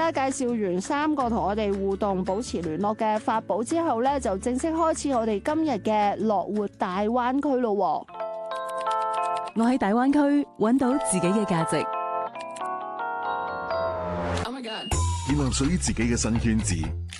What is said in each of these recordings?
咧介紹完3個同我哋互動保持聯絡嘅法寶之後咧，就正式開始我哋今日嘅樂活大灣區咯。 我喺大灣區揾到自己嘅價值， 建立屬於自己嘅新圈子，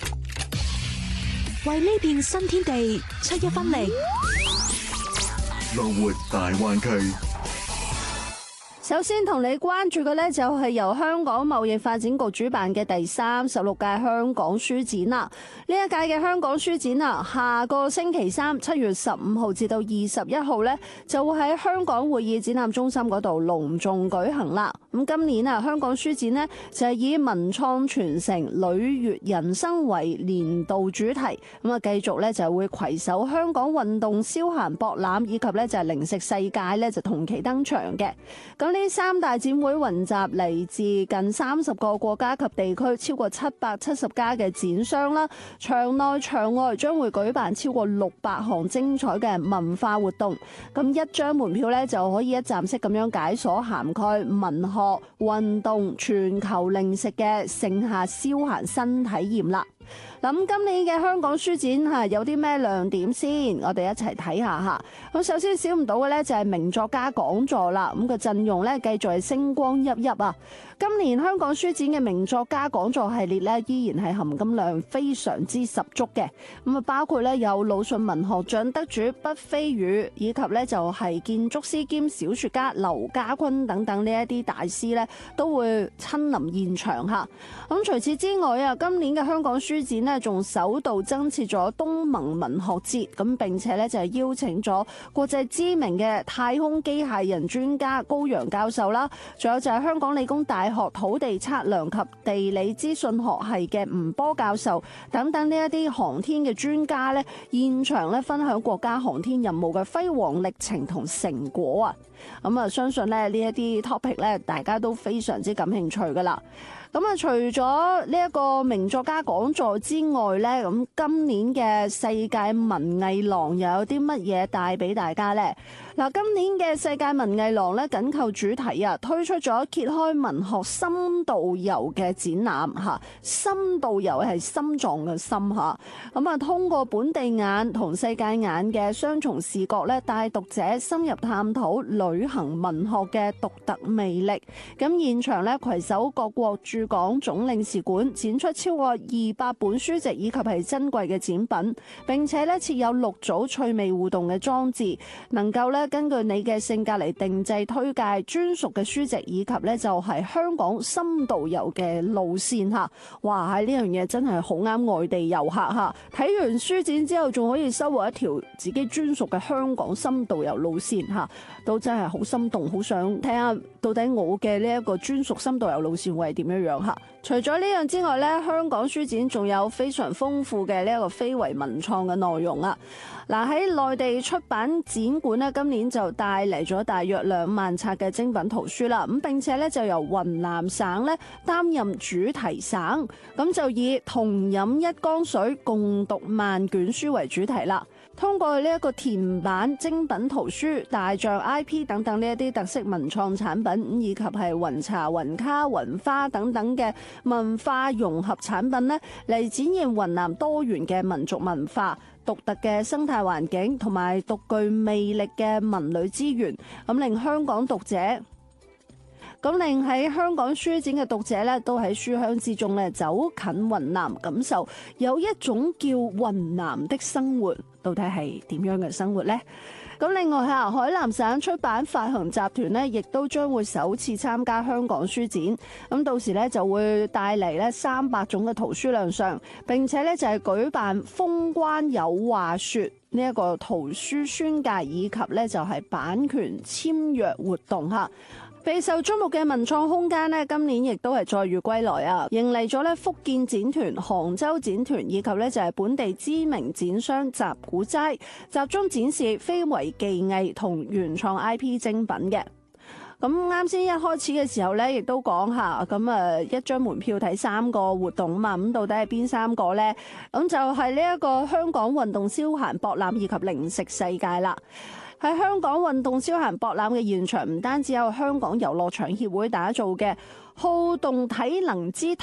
為呢片新天地出一分力。 樂活大灣區。 首先同你關注嘅呢，就係由香港貿易發展局主辦嘅第36屆香港書展啦。呢一屆嘅香港書展啊，下個星期3 7月15號至到21號呢，就會喺香港會議展覽中心嗰度隆重舉行啦。咁今年啊，香港書展呢，就係以文創傳承、旅悅人生為年度主題，咁啊繼續呢，就會攜手香港運動消閒博覽以及呢，就係零食世界呢，就同期登場嘅。咁呢3大展會雲集嚟自近30個國家及地區，超過770家嘅展商啦。場內場外將會舉辦超過600項精彩嘅文化活動。咁一張門票咧就可以一站式咁樣解鎖涵蓋文學、運動、全球零食嘅盛夏消閒新體驗啦。咁今年嘅香港書展有啲咩亮點先？我哋一齊睇下吓。咁首先少唔到嘅咧就係名作家講座啦。咁個陣容咧繼續係星光熠熠啊！今年香港書展嘅名作家講座系列咧依然係含金量非常之十足嘅。咁啊包括咧有魯迅文學獎得主畢飛宇，以及咧就係建築師兼小說家劉家坤等等呢一啲大師咧都會親臨現場吓。咁除此之外啊，今年嘅香港書展咧仲首度增設咗東盟文學節，咁並且咧就係邀請咗國際知名嘅太空機械人專家高陽教授啦，仲有就係香港理工大學土地測量及地理資訊學系嘅吳波教授等等呢一啲航天嘅專家咧，現場咧分享國家航天任務嘅輝煌歷程同成果啊！咁啊，相信咧呢一啲 topic 咧，大家都非常之感興趣噶啦。咁啊，除咗呢一個名作家講座之外咧，咁今年嘅世界文藝廊又有啲乜嘢帶俾大家呢？嗱，今年嘅世界文藝廊咧緊扣主題啊，推出咗揭開文學深度遊嘅展覽嚇，深度遊係心臟嘅心嚇。咁啊，通過本地眼同世界眼嘅雙重視覺咧，帶讀者深入探討旅行文學嘅獨特魅力。咁現場咧攜手各國駐港總領事館，展出超過200本書籍以及係珍貴嘅展品，並且咧設有6組趣味互動嘅裝置，能夠咧根據你嘅性格嚟定製推介專屬嘅書籍，以及咧就係香港深度遊嘅路線嚇。哇！喺呢樣嘢真係好啱外地遊客嚇，睇完書展之後仲可以收穫一條自己專屬嘅香港深度遊路線嚇，都真係好心動，好想睇下到底我嘅呢一個專屬深度遊路線會係點樣樣嚇。除咗呢樣之外咧，香港書展仲有非常豐富嘅呢一個非遺文創嘅內容啊！嗱，喺內地出版展館咧，今年就帶嚟咗大約2萬冊嘅精品圖書啦。咁並且咧就由雲南省咧擔任主題省，咁就以同飲一缸水，共讀萬卷書為主題啦。通過呢一個填版精品圖書、大象 IP 等等呢一啲特色文創產品，以及係雲茶、雲卡、雲花等等嘅文化融合產品呢，嚟展現雲南多元嘅民族文化、獨特嘅生態環境同埋獨具魅力嘅文旅資源，咁令香港讀者。咁令喺香港書展嘅讀者咧，都喺書香之中咧走近雲南，感受有一種叫雲南的生活，到底係點樣嘅生活呢？咁另外嚇，海南省出版發行集團咧，亦都將會首次參加香港書展。咁到時咧就會帶嚟咧300種嘅圖書亮相，並且咧就係舉辦封關有話說呢一個圖書宣介，以及咧就係版權簽約活動嚇。備受矚目嘅文創空間呢，今年亦都係載譽歸來啊！迎嚟咗咧福建展團、杭州展團以及咧就係本地知名展商集古齋，集中展示非遺技藝同原創 IP 精品嘅。咁啱先一開始嘅時候咧，亦都講下咁一張門票睇3個活動啊嘛，咁到底係邊3個呢？咁就係呢一個香港運動消閒博覽以及零食世界啦。喺香港運動消閒博覽嘅現場，唔單止有香港遊樂場協會打造嘅好動體能之